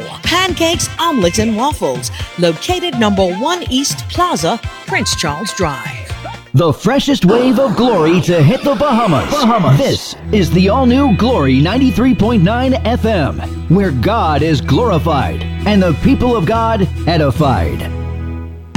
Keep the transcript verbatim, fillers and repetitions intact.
Pancakes, Omelets, and Waffles, located number one East Plaza, Prince Charles Drive. The freshest wave of glory to hit the Bahamas. Bahamas. This is the all-new Glory ninety-three point nine F M, where God is glorified and the people of God edified.